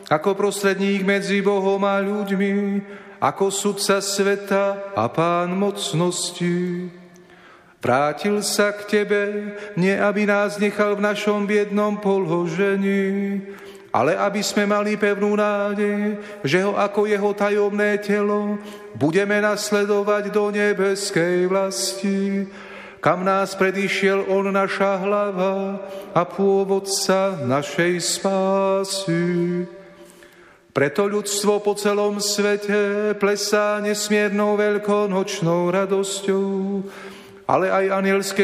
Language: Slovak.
ako prostredník medzi Bohom a ľuďmi, ako sudca sveta a pán mocnosti. Vrátil sa k Tebe, nie aby nás nechal v našom biednom položení, ale aby sme mali pevnú nádej, že ho ako jeho tajomné telo budeme nasledovať do nebeskej vlasti, kam nás predišiel on, naša hlava a pôvodca našej spásy. Preto ľudstvo po celom svete plesá nesmiernou veľkonočnou radosťou, ale aj anielské